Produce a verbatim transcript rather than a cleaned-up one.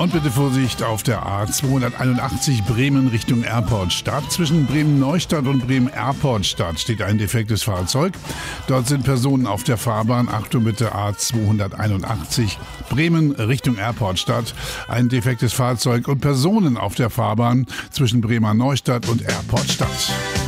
Und bitte Vorsicht auf der A zweihunderteinundachtzig Bremen Richtung Airportstadt. Zwischen Bremen-Neustadt und Bremen-Airportstadt steht ein defektes Fahrzeug. Dort sind Personen auf der Fahrbahn. Achtung bitte, A zweihunderteinundachtzig Bremen Richtung Airportstadt. Ein defektes Fahrzeug und Personen auf der Fahrbahn zwischen Bremer-Neustadt und Airportstadt.